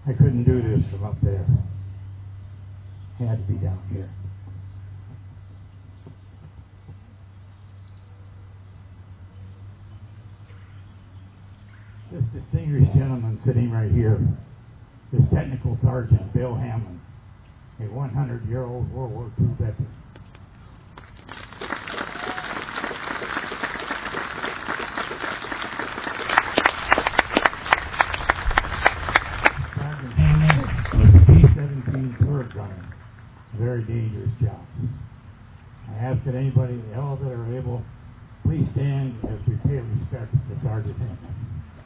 I couldn't do this from up there. Had to be down here. This distinguished gentleman sitting right here is Technical Sergeant Bill Hammond, a 100-year-old World War II veteran. Sergeant Hammond was a B-17 turret gunner, a very dangerous job. I ask that anybody in the elevator able, please stand as we pay respect to Sergeant Hammond.